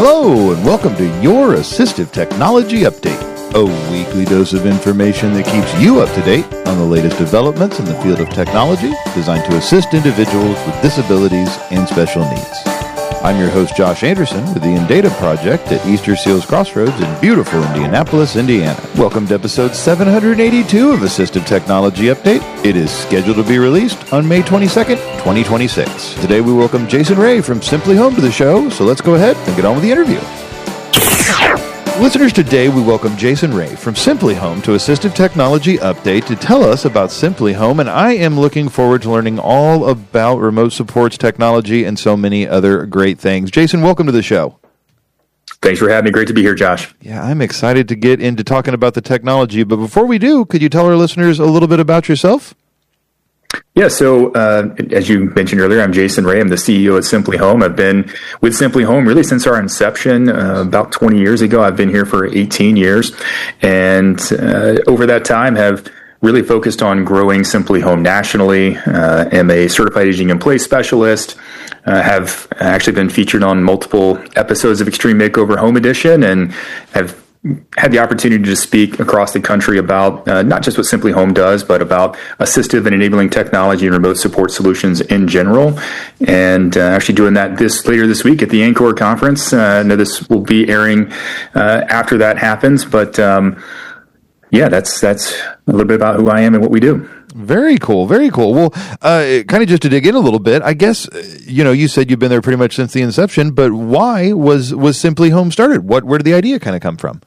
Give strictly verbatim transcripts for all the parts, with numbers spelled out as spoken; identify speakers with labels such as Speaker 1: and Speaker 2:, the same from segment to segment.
Speaker 1: Hello, and welcome to your Assistive Technology Update, a weekly dose of information that keeps you up to date on the latest developments in the field of technology designed to assist individuals with disabilities and special needs. I'm your host, Josh Anderson, with the Indata Project at Easter Seals Crossroads in beautiful Indianapolis, Indiana. Welcome to episode seven hundred eighty-two of Assistive Technology Update. It is scheduled to be released on May twenty-second, twenty twenty-six. Today we welcome Jason Ray from Simply Home to the show, so let's go ahead and get on with the interview. Listeners, today we welcome Jason Ray from Simply Home to Assistive Technology Update to tell us about Simply Home, and I am looking forward to learning all about remote supports technology and so many other great things. Jason, welcome to the show.
Speaker 2: Thanks for having me. Great to be here, Josh.
Speaker 1: Yeah, I'm excited to get into talking about the technology, but before we do, could you tell our listeners a little bit about yourself?
Speaker 2: Yeah, so uh, as you mentioned earlier, I'm Jason Ray. I'm the C E O at Simply Home. I've been with Simply Home really since our inception uh, about twenty years ago. I've been here for eighteen years, and uh, over that time have really focused on growing Simply Home nationally. Uh, am a certified aging in place specialist. Uh, have actually been featured on multiple episodes of Extreme Makeover Home Edition, and have had the opportunity to speak across the country about uh, not just what Simply Home does, but about assistive and enabling technology and remote support solutions in general. And uh, actually doing that this later this week at the Encore conference. Uh, I know this will be airing uh, after that happens, but um, yeah, that's that's a little bit about who I am and what we do.
Speaker 1: Very cool, very cool. Well, uh, kind of just to dig in a little bit, I guess, you know, you said you've been there pretty much since the inception, but why was was Simply Home started? What, where did the idea kind of come from?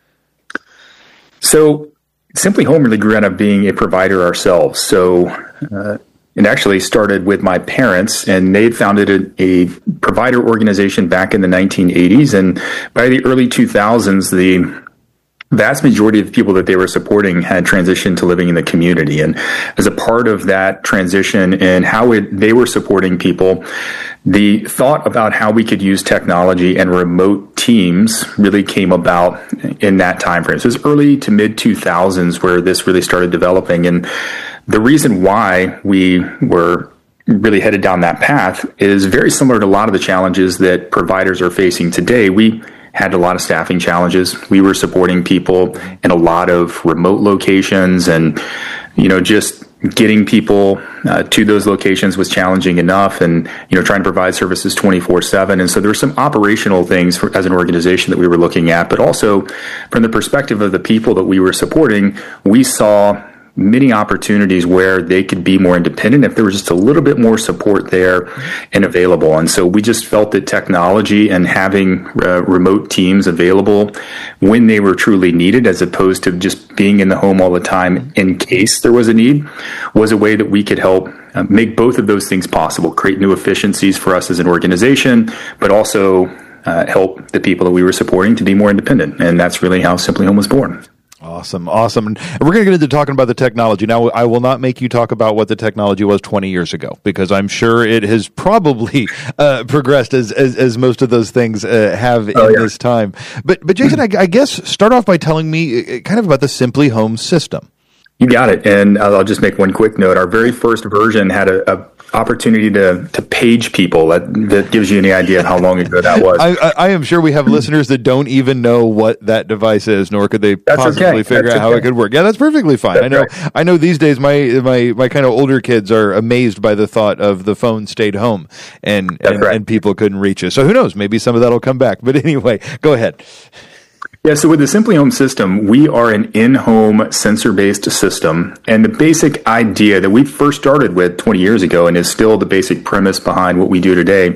Speaker 2: So Simply Home really grew out of being a provider ourselves. So uh, it actually started with my parents, and they had founded a, a provider organization back in the nineteen eighties. And by the early two thousands, the vast majority of the people that they were supporting had transitioned to living in the community. And as a part of that transition and how it, they were supporting people, the thought about how we could use technology and remote teams really came about in that time frame. So it was early to mid two thousands where this really started developing. And the reason why we were really headed down that path is very similar to a lot of the challenges that providers are facing today. We had a lot of staffing challenges. We were supporting people in a lot of remote locations, and, you know, just getting people uh, to those locations was challenging enough, and, you know, trying to provide services twenty-four seven. And so there were some operational things for, as an organization that we were looking at, but also from the perspective of the people that we were supporting, we saw many opportunities where they could be more independent if there was just a little bit more support there and available. And so we just felt that technology and having uh, remote teams available when they were truly needed, as opposed to just being in the home all the time in case there was a need, was a way that we could help uh, make both of those things possible, create new efficiencies for us as an organization, but also uh, help the people that we were supporting to be more independent. And that's really how Simply Home was born.
Speaker 1: Awesome, awesome. And we're going to get into talking about the technology. Now, I will not make you talk about what the technology was twenty years ago, because I'm sure it has probably uh, progressed as, as as most of those things uh, have oh, in yeah. this time. But, but Jason, I, I guess start off by telling me kind of about the Simply Home system.
Speaker 2: You got it. And I'll just make one quick note. Our very first version had a, a opportunity to to page people. That that gives you any idea of how long ago that was.
Speaker 1: I, I, I am sure we have listeners that don't even know what that device is, nor could they that's possibly okay. figure that's out okay. how it could work. Yeah, that's perfectly fine. That's I know. Right. I know. These days, my my my kind of older kids are amazed by the thought of the phone stayed home, and and, right. and people couldn't reach it. So who knows? Maybe some of that will come back. But anyway, go ahead.
Speaker 2: Yeah, so with the Simply Home system, we are an in-home sensor-based system, and the basic idea that we first started with twenty years ago, and is still the basic premise behind what we do today,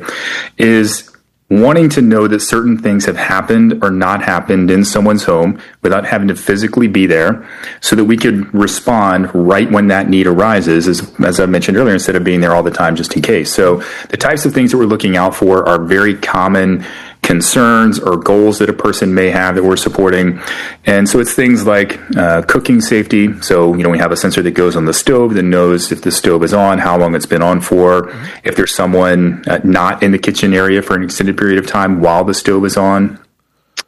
Speaker 2: is wanting to know that certain things have happened or not happened in someone's home without having to physically be there, so that we could respond right when that need arises, as, as I mentioned earlier, instead of being there all the time just in case. So the types of things that we're looking out for are very common concerns or goals that a person may have that we're supporting. And so it's things like uh, cooking safety. So, you know, we have a sensor that goes on the stove that knows if the stove is on, how long it's been on for, mm-hmm. if there's someone uh, not in the kitchen area for an extended period of time while the stove is on.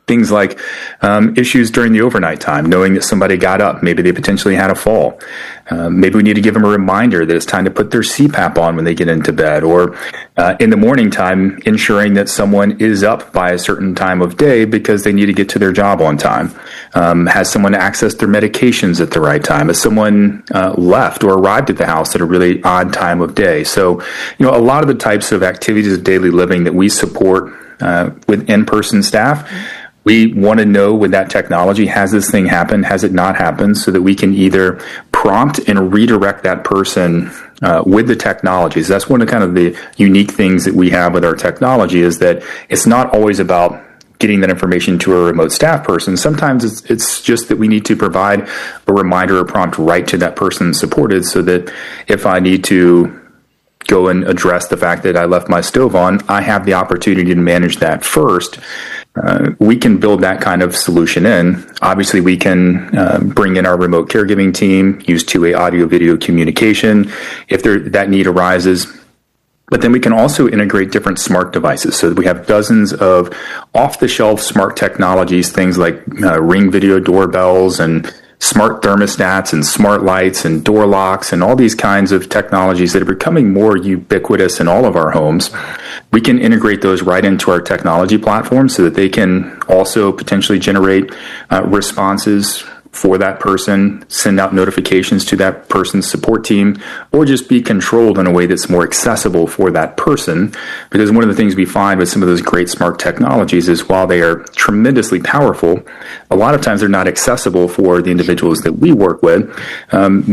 Speaker 2: things like um, issues during the overnight time, knowing that somebody got up, maybe they potentially had a fall. Um, maybe we need to give them a reminder that it's time to put their C PAP on when they get into bed, or uh, in the morning time, ensuring that someone is up by a certain time of day because they need to get to their job on time. Um, has someone access their medications at the right time? Has someone uh, left or arrived at the house at a really odd time of day? So, you know, a lot of the types of activities of daily living that we support uh, with in-person staff, we want to know with that technology, has this thing happened? Has it not happened? So that we can either prompt and redirect that person uh, with the technology. So that's one of the kind of the unique things that we have with our technology, is that it's not always about getting that information to a remote staff person. Sometimes it's, it's just that we need to provide a reminder or prompt right to that person supported, so that if I need to go and address the fact that I left my stove on, I have the opportunity to manage that first. Uh, we can build that kind of solution in. Obviously, we can uh, bring in our remote caregiving team, use two-way audio-video communication if there, that need arises. But then we can also integrate different smart devices. So we have dozens of off-the-shelf smart technologies, things like uh, Ring video doorbells and smart thermostats and smart lights and door locks and all these kinds of technologies that are becoming more ubiquitous in all of our homes. We can integrate those right into our technology platform so that they can also potentially generate uh, responses for that person, send out notifications to that person's support team, or just be controlled in a way that's more accessible for that person. Because one of the things we find with some of those great smart technologies is, while they are tremendously powerful, a lot of times they're not accessible for the individuals that we work with. Um,